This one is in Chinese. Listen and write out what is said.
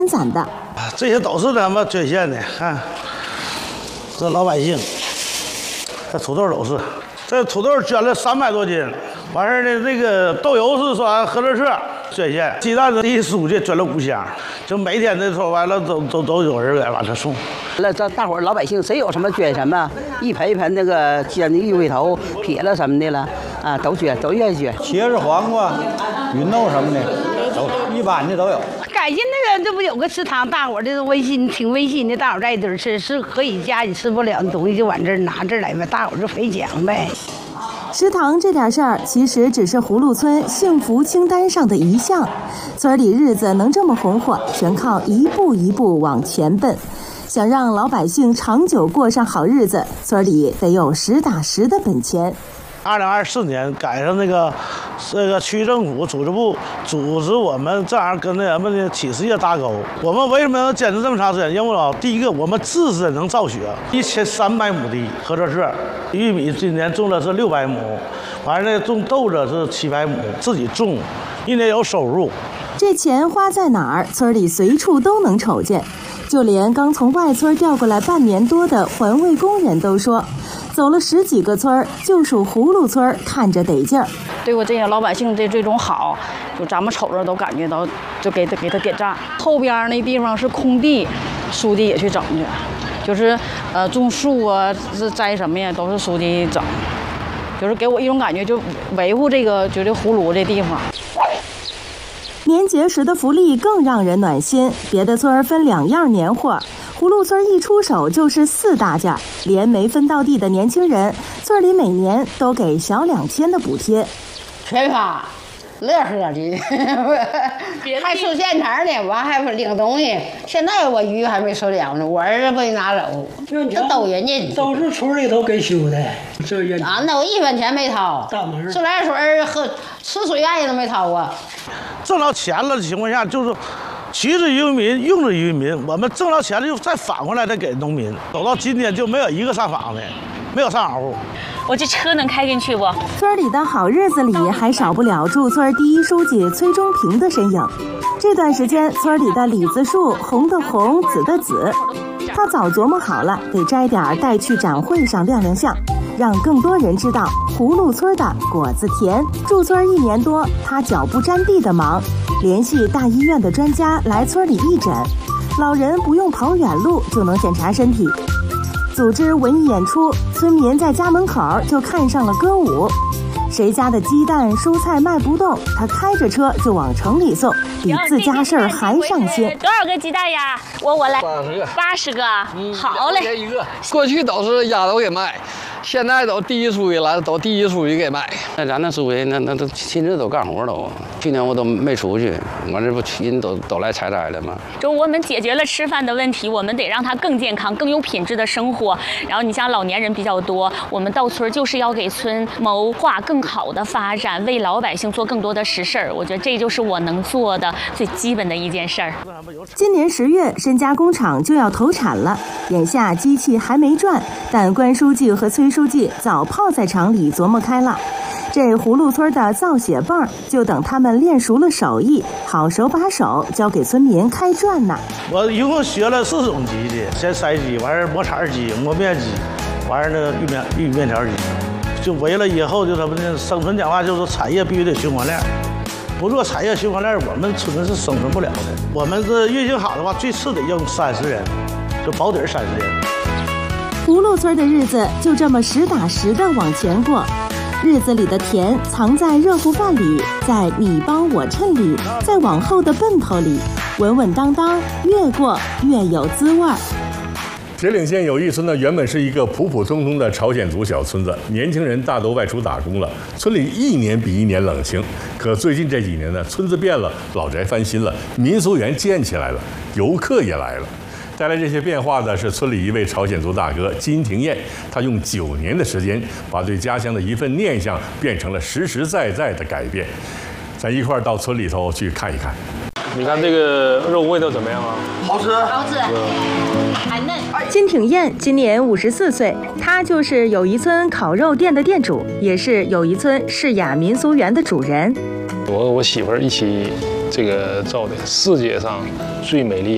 攒的。 这些都是咱们捐献的，看，这老百姓，这土豆都是，这土豆捐了300多斤，完事儿呢，那个豆油是说合作社捐献，鸡蛋的第一书记捐了5箱，就每天的说完了都有人给往这送。 那这大伙儿老百姓谁有什么捐什么，一盆一盆那个煎的玉米头、撇了什么的了啊，都捐，都愿意捐。 茄子、黄瓜、芸豆什么的，都一般的都有。 改进那个，这不有个食堂，大伙儿这温馨，挺温馨的，大伙儿在一堆吃，是可以家里吃不了的东西就往这儿拿这儿来呗，大伙儿就分享呗。 食堂这点事儿，其实只是葫芦村幸福清单上的一项。村里日子能这么红火，全靠一步一步往前奔。想让老百姓长久过上好日子，村里得有实打实的本钱。 2024年赶上那个区政府组织部组织我们这样跟那人们的企事业搭钩。我们为什么要坚持这么长时间？因为第一个，我们自身能造血，1300亩地合作社，玉米今年种的是600亩，完了种豆子是700亩，自己种，一年有收入。 这钱花在哪儿，村里随处都能瞅见。就连刚从外村调过来半年多的环卫工人都说，走了10几个村，就属葫芦村看着得劲儿。 对我这些老百姓的这种好，就咱们瞅着都感觉到，就给他点赞。后边那地方是空地，书记也去整去，就是种树啊，是栽什么呀，都是书记整，就是给我一种感觉，就维护这个就是葫芦这地方。 年节时的福利更让人暖心，别的村分2样年货，葫芦村一出手就是4大件，连没分到地的年轻人，村里每年都给小2000的补贴。 全发，乐呵的，还收现成的，完还领东西。现在我鱼还没收了呢，我儿子不给拿走，这都人家都是村里头给修的，这人啊，那我1分钱没掏，自来水喝吃水源都没掏过。 挣到钱了的情况下，就是取之于民，用之于民。我们挣到钱了，又再返回来再给农民。走到今天就没有一个上访的，没有上访户。 我这车能开进去不？ 村里的好日子里，还少不了驻村第一书记崔中平的身影。这段时间，村里的李子树红的红，紫的紫。他早琢磨好了，得摘点带去展会上亮亮相，让更多人知道葫芦村的果子甜。驻村1年多，他脚不沾地的忙，联系大医院的专家来村里义诊，老人不用跑远路就能检查身体。组织文艺演出，村民在家门口就看上了歌舞。谁家的鸡蛋蔬菜卖不动，他开着车就往城里送，比自家事儿还上心。 多少个鸡蛋呀？我来80个，好嘞。 一个。过去都是丫头给卖，现在都第一书记来了，都第一书记给卖。 那咱那书记那都亲自都干活都。去年我都没出去，我这不人都来采摘了吗？ 就我们解决了吃饭的问题，我们得让他更健康、更有品质的生活。然后你像老年人比较多，我们到村就是要给村谋划更好的发展，为老百姓做更多的实事儿。我觉得这就是我能做的最基本的一件事儿。 今年10月，申家工厂就要投产了，眼下机器还没转，但关书记和崔书记早泡在厂里琢磨开了。这葫芦村的造血泵就等他们练熟了手艺，好手把手交给村民开转呢。 我一共学了4种机器，先筛机，完事磨铲机、磨面机，完事那个玉米面条机。就为了以后就什么呢？生存讲话就是产业必须得循环链，不做产业循环链，我们村是生存不了的。我们这运行好的话，最次得用30人，就保底30人。 葫芦村的日子就这么实打实的往前过。日子里的甜藏在热乎饭里，在你帮我衬里，在往后的奔头里，稳稳当当，越过越有滋味儿。 铁岭县友谊村呢，原本是一个普普通通的朝鲜族小村子，年轻人大都外出打工了，村里一年比一年冷清。可最近这几年呢，村子变了，老宅翻新了，民俗园建起来了，游客也来了。带来这些变化的是村里一位朝鲜族大哥金廷彦，他用9年的时间，把对家乡的一份念想变成了实实在在的改变。咱一块儿到村里头去看一看。 你看这个肉味道怎么样啊？ 好吃， 好吃，还嫩。 金挺彦今年54岁，他就是友谊村烤肉店的店主，也是友谊村世雅民俗园的主人。 我和我媳妇儿一起这个造的世界上最美丽